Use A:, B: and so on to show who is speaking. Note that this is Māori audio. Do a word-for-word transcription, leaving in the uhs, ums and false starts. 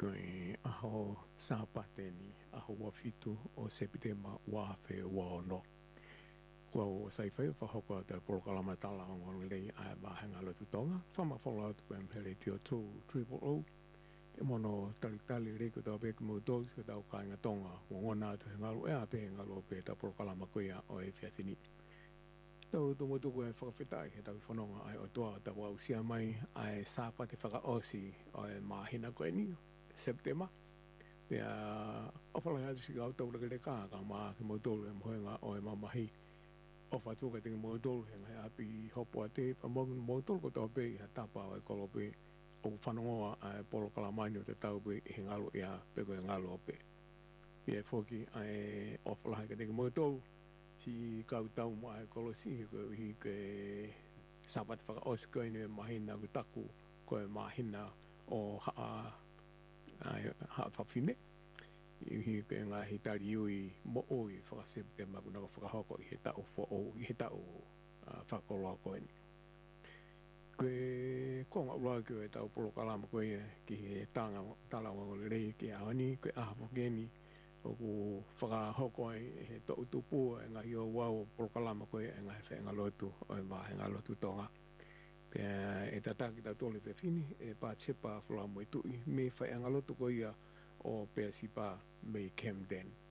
A: koe aho sāpateni aho wafitu o sepitema wafe waono. Kua o saifai whahoko te polokalama tala o ngorulei a mahenga lotu tonga, whamawhala atu koe mpele tio tū triple o. Ke mono talitali reiko tau peku mo tōs ko tau kāinga tonga, o ngona atu he ngalu ea pe ngalo pe ta polokalama koea o e whiawhini. Tau tumu tuku e whakawhitai he tau whanonga ai o toa tau au sia mai ai sāpate whakaosi o e mahina koe ni, September. Pea awhalai atu si kau tau rake kā ka maa ki mo tōlu e mhoenga o e mamahi. O whatuka tingi mo tōlu he ngai api hopo a te pa mo tōlu ko tau pe ha tapa o e kolo pe o whanongoa ai polo kalamaini o te tau pe he ngalo ia pe koe ngalo o pe. Pea whoki ai awhalai ka tingi mo tōlu si kau tau mo ai kolo si ko hi ke sapat whakaosi koe ni e mahina ku taku ko e mahina o haa ai haa whawhine. I ke ngā he tari iui mo oi whakaseptemba kuna ka whakahoko i he tau who i he tau whakoloa koe ni. Koe konga ura ki o e tau polo kalama koe ki he tanga talawa o rei ki ahani koe aha whakeni o ku whakahoko ai he tau tupu e ngā hio wau polo kalama koe e ngā he whenga lotu o e wā he ngā lotu tonga. Pea e tataki tau tole pe fini e pā tsepa whalamo i tui me whai ngā lotu koe ia o pea sipa me Camden.